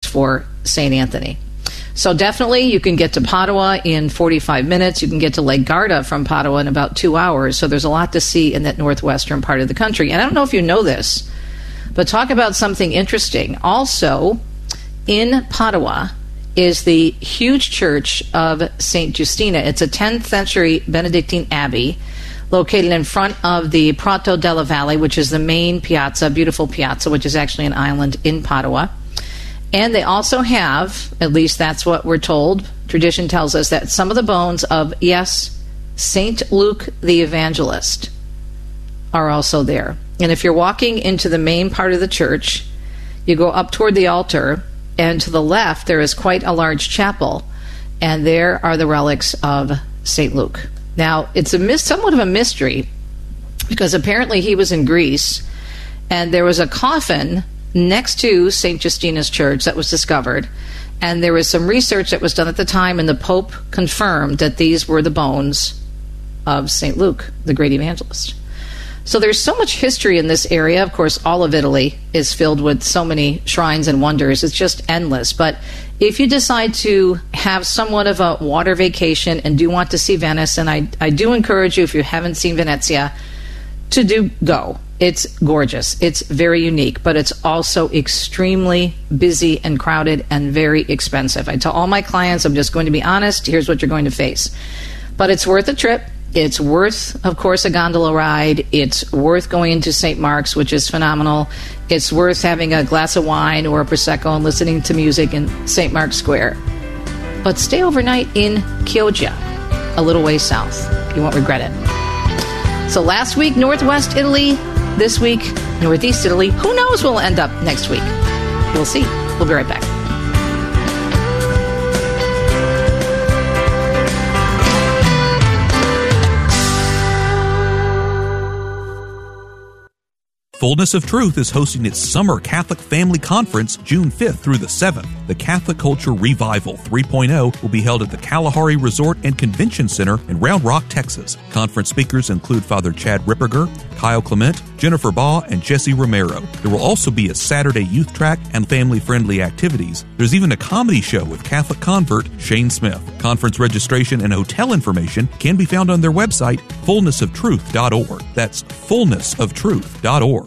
for St. Anthony. So definitely you can get to Padua in 45 minutes. You can get to Lake Garda from Padua in about 2 hours. So there's a lot to see in that northwestern part of the country. And I don't know if you know this, but talk about something interesting. Also, in Padua is the huge church of St. Justina. It's a 10th century Benedictine abbey located in front of the Prato della Valle, which is the main piazza, beautiful piazza, which is actually an island in Padua. And they also have, at least that's what we're told, tradition tells us, that some of the bones of, yes, St. Luke the Evangelist are also there. And if you're walking into the main part of the church, you go up toward the altar, and to the left there is quite a large chapel, and there are the relics of St. Luke. Now, it's somewhat of a mystery, because apparently he was in Greece, and there was a coffin next to St. Justina's church that was discovered, and there was some research that was done at the time, and the Pope confirmed that these were the bones of St. Luke, the great evangelist. So there's so much history in this area. Of course, all of Italy is filled with so many shrines and wonders. It's just endless. But if you decide to have somewhat of a water vacation and do want to see Venice, and I do encourage you, if you haven't seen Venezia, to go. It's gorgeous. It's very unique, but it's also extremely busy and crowded and very expensive. I tell all my clients, I'm just going to be honest, here's what you're going to face. But it's worth a trip. It's worth, of course, a gondola ride. It's worth going into St. Mark's, which is phenomenal. It's worth having a glass of wine or a Prosecco and listening to music in St. Mark's Square. But stay overnight in Chioggia, a little way south. You won't regret it. So last week, Northwest Italy. This week, Northeast Italy. Who knows where we'll end up next week? We'll see. We'll be right back. Fullness of Truth is hosting its Summer Catholic Family Conference June 5th through the 7th. The Catholic Culture Revival 3.0 will be held at the Kalahari Resort and Convention Center in Round Rock, Texas. Conference speakers include Father Chad Ripperger, Kyle Clement, Jennifer Baugh, and Jesse Romero. There will also be a Saturday youth track and family-friendly activities. There's even a comedy show with Catholic convert Shane Smith. Conference registration and hotel information can be found on their website, fullnessoftruth.org. That's fullnessoftruth.org.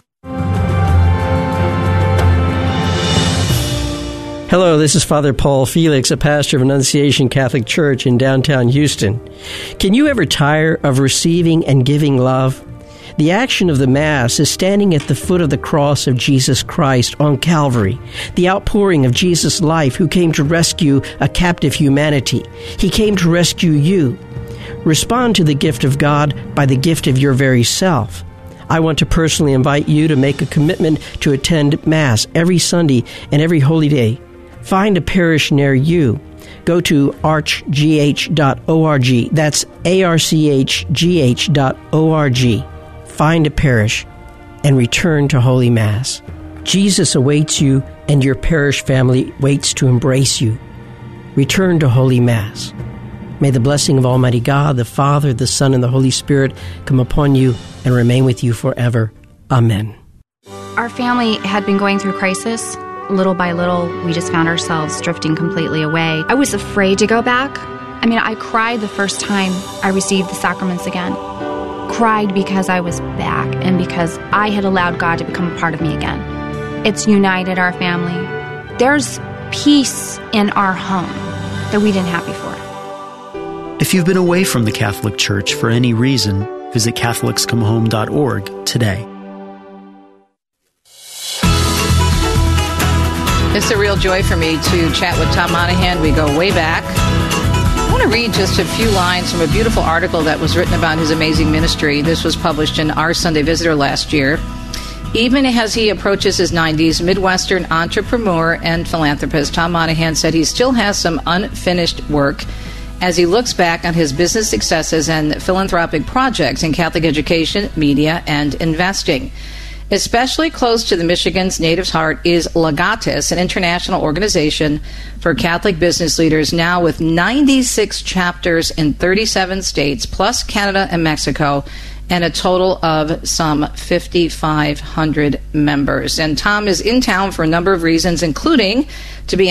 Hello, this is Father Paul Felix, a pastor of Annunciation Catholic Church in downtown Houston. Can you ever tire of receiving and giving love? The action of the Mass is standing at the foot of the cross of Jesus Christ on Calvary, the outpouring of Jesus' life who came to rescue a captive humanity. He came to rescue you. Respond to the gift of God by the gift of your very self. I want to personally invite you to make a commitment to attend Mass every Sunday and every Holy Day. Find a parish near you. Go to archgh.org. That's archgh.org. Find a parish and return to Holy Mass. Jesus awaits you, and your parish family waits to embrace you. Return to Holy Mass. May the blessing of Almighty God, the Father, the Son, and the Holy Spirit come upon you and remain with you forever. Amen. Our family had been going through crisis. Little by little, we just found ourselves drifting completely away. I was afraid to go back. I cried the first time I received the sacraments again. Cried because I was back and because I had allowed God to become a part of me again. It's united our family. There's peace in our home that we didn't have before. If you've been away from the Catholic Church for any reason, visit CatholicsComeHome.org today. It's a real joy for me to chat with Tom Monahan. We go way back. I want to read just a few lines from a beautiful article that was written about his amazing ministry. This was published in Our Sunday Visitor last year. Even as he approaches his 90s, Midwestern entrepreneur and philanthropist Tom Monahan said he still has some unfinished work as he looks back on his business successes and philanthropic projects in Catholic education, media, and investing. Especially close to the Michigan's native's heart is Legatus, an international organization for Catholic business leaders, now with 96 chapters in 37 states, plus Canada and Mexico, and a total of some 5,500 members. And Tom is in town for a number of reasons, including to be